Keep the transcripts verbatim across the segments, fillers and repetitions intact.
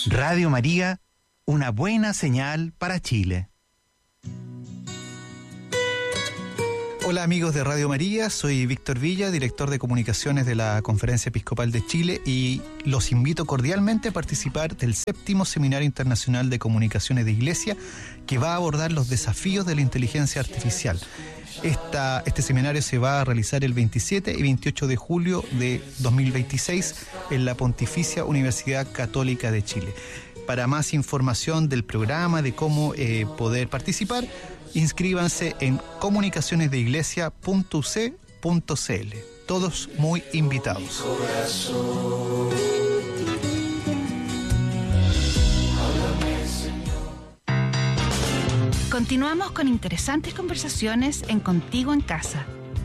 Radio María, una buena señal para Chile. Hola amigos de Radio María, soy Víctor Villa, director de comunicaciones de la Conferencia Episcopal de Chile, y los invito cordialmente a participar del séptimo Seminario Internacional de Comunicaciones de Iglesia, que va a abordar los desafíos de la inteligencia artificial. Esta, este seminario se va a realizar el veintisiete y veintiocho de julio de dos mil veintiséis en la Pontificia Universidad Católica de Chile. Para más información del programa, de cómo eh, poder participar, inscríbanse en comunicaciones de iglesia punto u c punto c l. Todos muy invitados. Continuamos con interesantes conversaciones en Contigo en Casa.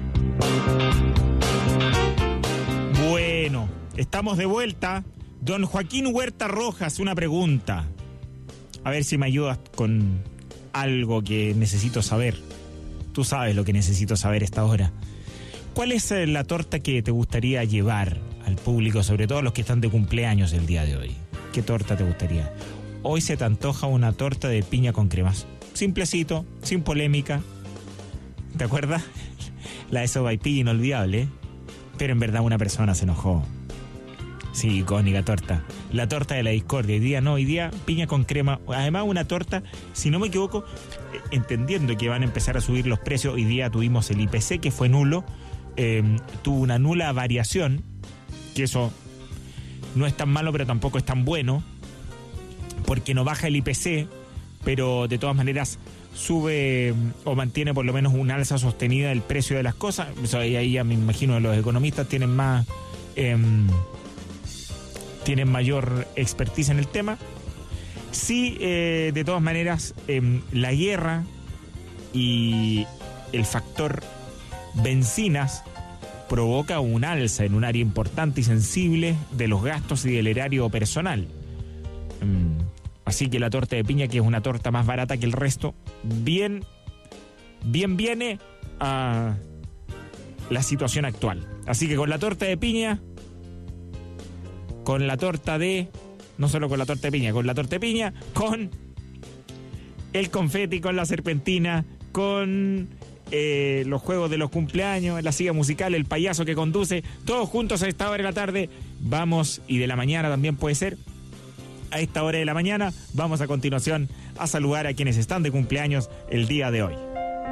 Bueno, estamos de vuelta. Don Joaquín Huerta Rojas, una pregunta. A ver si me ayudas con algo que necesito saber. Tú sabes lo que necesito saber a esta hora. ¿Cuál es la torta que te gustaría llevar al público, sobre todo los que están de cumpleaños el día de hoy? ¿Qué torta te gustaría? Hoy se te antoja una torta de piña con cremas. Simplecito, sin polémica. ¿Te acuerdas? La de sopaipilla inolvidable, ¿eh? Pero en verdad una persona se enojó. Sí, icónica torta. La torta de la discordia. Hoy día no, hoy día piña con crema. Además una torta, si no me equivoco, entendiendo que van a empezar a subir los precios, hoy día tuvimos el I P C que fue nulo. Eh, tuvo una nula variación, que eso no es tan malo pero tampoco es tan bueno, porque no baja el I P C, pero de todas maneras sube o mantiene por lo menos un alza sostenida del precio de las cosas. Eso ahí, ahí ya me imagino los economistas tienen más eh, tienen mayor expertise en el tema. Sí, eh, de todas maneras eh, la guerra y el factor bencinas provoca un alza en un área importante y sensible de los gastos y del erario personal. Mm. Así que la torta de piña, que es una torta más barata que el resto, bien, bien viene a la situación actual. Así que con la torta de piña, con la torta de, no solo con la torta de piña, con la torta de piña, con el confeti, con la serpentina, con eh, los juegos de los cumpleaños, la silla musical, el payaso que conduce, todos juntos a esta hora de la tarde, vamos, y de la mañana también puede ser. A esta hora de la mañana vamos a continuación a saludar a quienes están de cumpleaños el día de hoy.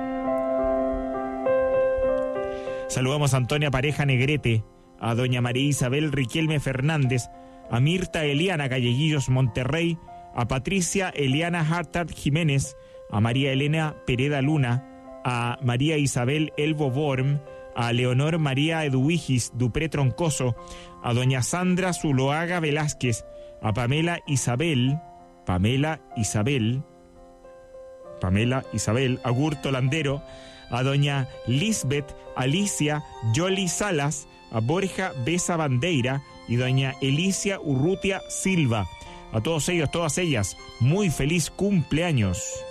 Saludamos a Antonia Pareja Negrete, a doña María Isabel Riquelme Fernández, a Mirta Eliana Galleguillos Monterrey, a Patricia Eliana Hartard Jiménez, a María Elena Pereda Luna, a María Isabel Elbo Borm, a Leonor María Eduigis Dupré Troncoso, a doña Sandra Zuloaga Velázquez, a Pamela Isabel, Pamela Isabel, Pamela Isabel Agurto Landero, a doña Lisbeth Alicia Yoli Salas, a Borja Besa Bandeira y doña Elicia Urrutia Silva. A todos ellos, todas ellas, muy feliz cumpleaños.